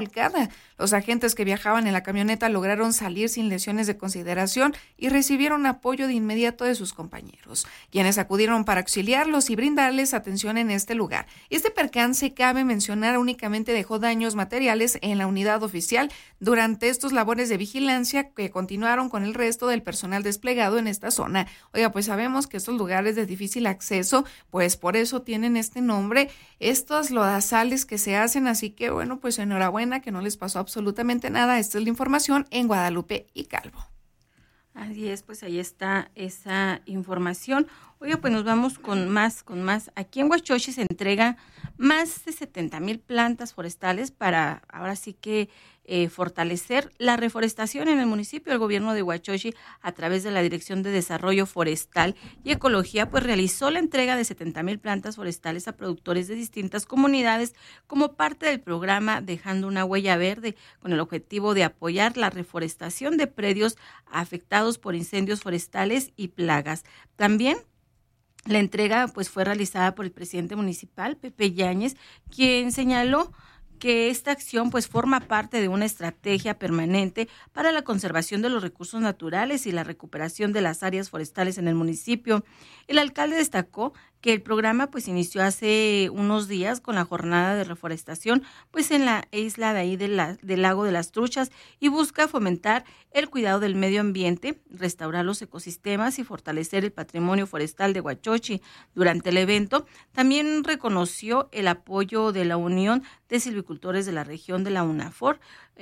volcada. Los agentes que viajaban en la camioneta lograron salir sin lesiones de consideración y recibieron apoyo de inmediato de sus compañeros, quienes acudieron para auxiliarlos y brindarles atención en este lugar. Este percance, cabe mencionar, únicamente dejó daños materiales en la unidad oficial durante estos labores de vigilancia que continuaron con el resto del personal desplegado en esta zona. Oiga, pues sabemos que estos lugares de difícil acceso, pues por eso tienen este nombre, estos lodazales que se hacen, así que bueno, pues enhorabuena que no les pasó absolutamente nada. Esta es la información en Guadalupe y Calvo. Así es, pues ahí está esa información. Oiga, pues nos vamos con más. Aquí en Huachochi se entrega más de 70,000 plantas forestales para ahora sí que fortalecer la reforestación en el municipio. El gobierno de Huachochi, a través de la Dirección de Desarrollo Forestal y Ecología, pues realizó la entrega de 70,000 plantas forestales a productores de distintas comunidades como parte del programa Dejando una Huella Verde, con el objetivo de apoyar la reforestación de predios afectados por incendios forestales y plagas. También la entrega pues fue realizada por el presidente municipal, Pepe Yáñez, quien señaló que esta acción pues forma parte de una estrategia permanente para la conservación de los recursos naturales y la recuperación de las áreas forestales en el municipio. El alcalde destacó que el programa pues inició hace unos días con la jornada de reforestación pues en la isla de ahí del lago de las Truchas y busca fomentar el cuidado del medio ambiente, restaurar los ecosistemas y fortalecer el patrimonio forestal de Huachochi. Durante el evento también reconoció el apoyo de la Unión de Silvicultores de la región de la UNAFOR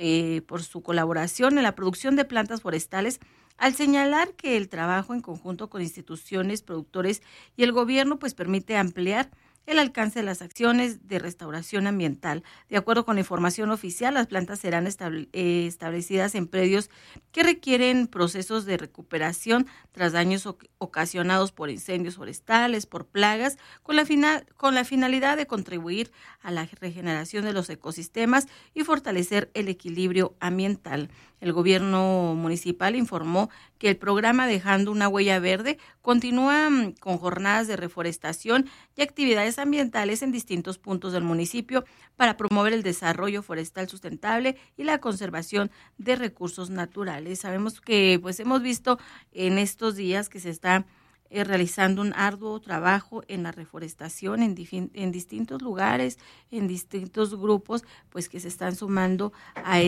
por su colaboración en la producción de plantas forestales, al señalar que el trabajo en conjunto con instituciones, productores y el gobierno pues permite ampliar el alcance de las acciones de restauración ambiental. De acuerdo con la información oficial, las plantas serán establecidas en predios que requieren procesos de recuperación tras daños ocasionados por incendios forestales, por plagas, con la finalidad de contribuir a la regeneración de los ecosistemas y fortalecer el equilibrio ambiental. El gobierno municipal informó que el programa Dejando una Huella Verde continúa con jornadas de reforestación y actividades ambientales en distintos puntos del municipio para promover el desarrollo forestal sustentable y la conservación de recursos naturales. Sabemos que pues hemos visto en estos días que se está realizando un arduo trabajo en la reforestación en distintos lugares, en distintos grupos, pues que se están sumando a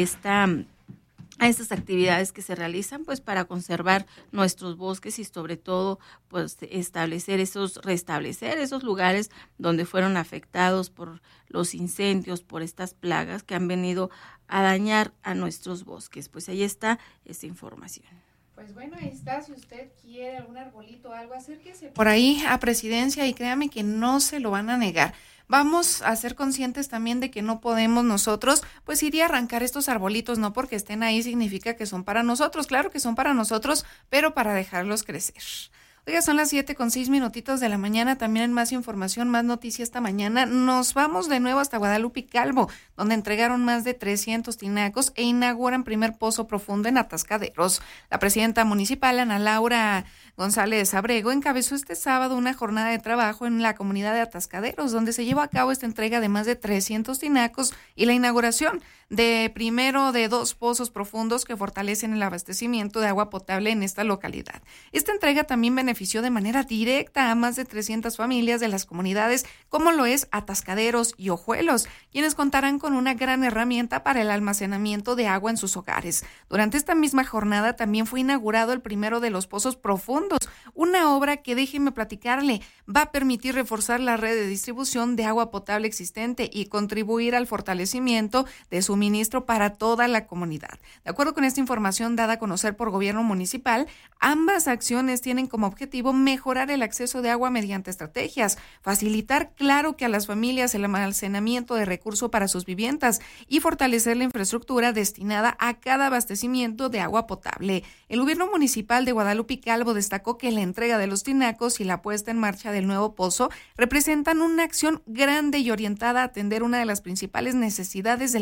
estas actividades que se realizan pues para conservar nuestros bosques y sobre todo pues restablecer esos lugares donde fueron afectados por los incendios, por estas plagas que han venido a dañar a nuestros bosques. Pues ahí está esta información. Pues bueno, ahí está, si usted quiere algún arbolito o algo, acérquese por ahí a Presidencia y créame que no se lo van a negar. Vamos a ser conscientes también de que no podemos nosotros, pues ir y arrancar estos arbolitos, no porque estén ahí significa que son para nosotros, claro que son para nosotros, pero para dejarlos crecer. Oiga, son las 7:06 de la mañana, también en más información, más noticia esta mañana. Nos vamos de nuevo hasta Guadalupe y Calvo, donde entregaron más de 300 tinacos e inauguran primer pozo profundo en Atascaderos. La presidenta municipal, Ana Laura González Abrego, encabezó este sábado una jornada de trabajo en la comunidad de Atascaderos, donde se llevó a cabo esta entrega de más de 300 tinacos y la inauguración de primero de 2 pozos profundos que fortalecen el abastecimiento de agua potable en esta localidad. Esta entrega también benefició de manera directa a más de 300 familias de las comunidades, como lo es Atascaderos y Ojuelos, quienes contarán con una gran herramienta para el almacenamiento de agua en sus hogares. Durante esta misma jornada también fue inaugurado el primero de los pozos profundos, una obra que, déjenme platicarle, va a permitir reforzar la red de distribución de agua potable existente y contribuir al fortalecimiento de suministro para toda la comunidad. De acuerdo con esta información dada a conocer por gobierno municipal, ambas acciones tienen como objetivo mejorar el acceso de agua mediante estrategias, facilitar, claro que a las familias el almacenamiento de recursos para sus viviendas y fortalecer la infraestructura destinada a cada abastecimiento de agua potable. El gobierno municipal de Guadalupe y Calvo destacó que la entrega de los tinacos y la puesta en marcha del nuevo pozo representan una acción grande y orientada a atender una de las principales necesidades de la comunidad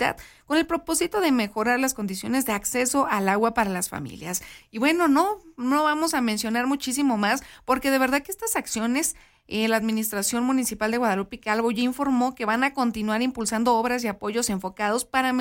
capacidad con el propósito de mejorar las condiciones de acceso al agua para las familias. Y bueno, no vamos a mencionar muchísimo más, porque de verdad que estas acciones, la Administración Municipal de Guadalupe y Calvo ya informó que van a continuar impulsando obras y apoyos enfocados para